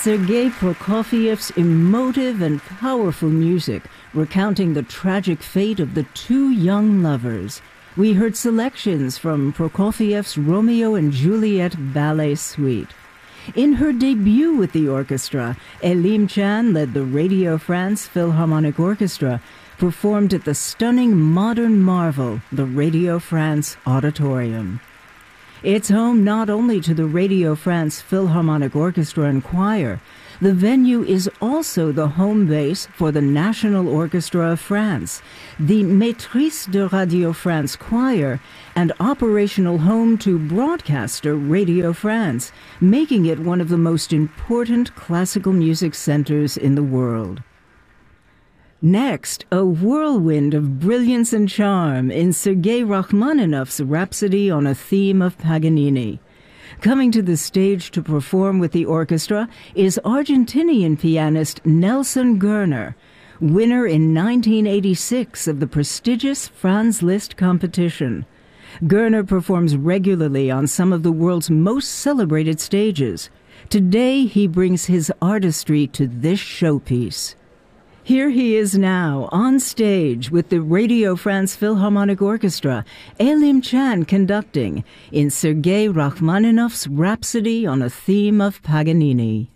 Sergei Prokofiev's emotive and powerful music recounting the tragic fate of the two young lovers. We heard selections from Prokofiev's Romeo and Juliet Ballet Suite. In her debut with the orchestra, Elim Chan led the Radio France Philharmonic Orchestra, performed at the stunning modern marvel, the Radio France Auditorium. It's home not only to the Radio France Philharmonic Orchestra and Choir, the venue is also the home base for the National Orchestra of France, the Maîtrise de Radio France Choir, and operational home to broadcaster Radio France, making it one of the most important classical music centers in the world. Next, a whirlwind of brilliance and charm in Sergei Rachmaninoff's Rhapsody on a Theme of Paganini. Coming to the stage to perform with the orchestra is Argentinian pianist Nelson Gerner, winner in 1986 of the prestigious Franz Liszt competition. Gerner performs regularly on some of the world's most celebrated stages. Today, he brings his artistry to this showpiece. Here he is now, on stage with the Radio France Philharmonic Orchestra, Elim Chan conducting in Sergei Rachmaninoff's Rhapsody on a Theme of Paganini.